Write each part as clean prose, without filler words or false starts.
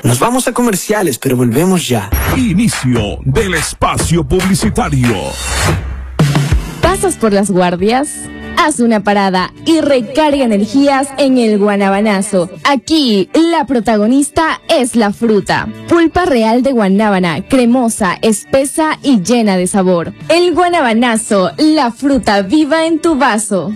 Nos vamos a comerciales, pero volvemos ya. Inicio del espacio publicitario. ¿Pasas por Las Guardias? Haz una parada y recarga energías en el Guanabanazo. Aquí, la protagonista es la fruta. Pulpa real de guanábana, cremosa, espesa y llena de sabor. El Guanabanazo, la fruta viva en tu vaso.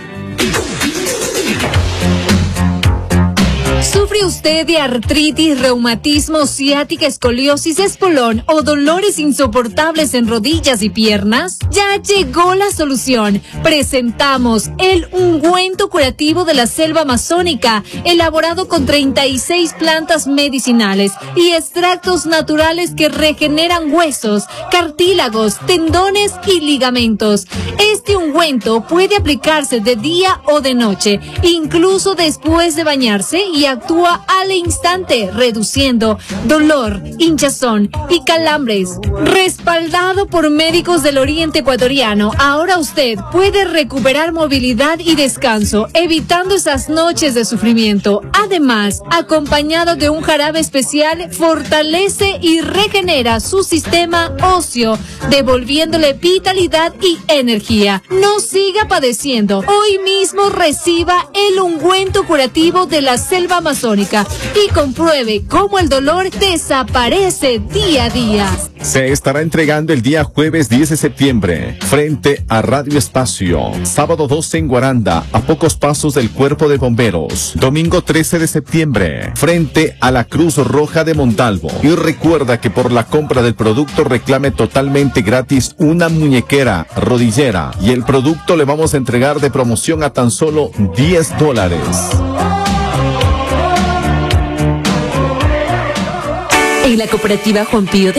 ¿Sufre usted de artritis, reumatismo, ciática, escoliosis, espolón o dolores insoportables en rodillas y piernas? Ya llegó la solución. Presentamos el ungüento curativo de la selva amazónica, elaborado con 36 plantas medicinales y extractos naturales que regeneran huesos, cartílagos, tendones y ligamentos. Este ungüento puede aplicarse de día o de noche, incluso después de bañarse, y actúa al instante, reduciendo dolor, hinchazón y calambres. Respaldado por médicos del Oriente Ecuatoriano, ahora usted puede recuperar movilidad y descanso, evitando esas noches de sufrimiento. Además, acompañado de un jarabe especial, fortalece y regenera su sistema óseo, devolviéndole vitalidad y energía. No siga padeciendo. Hoy mismo reciba el ungüento curativo de la selva amazónica y compruebe cómo el dolor desaparece día a día. Se estará entregando el día jueves 10 de septiembre frente a Radio Espacio, sábado 12 en Guaranda, a pocos pasos del Cuerpo de Bomberos, domingo 13 de septiembre frente a la Cruz Roja de Montalvo. Y recuerda que por la compra del producto reclame totalmente gratis una muñequera rodillera y el producto le vamos a entregar de promoción a tan solo $10. En la cooperativa Juan Pío de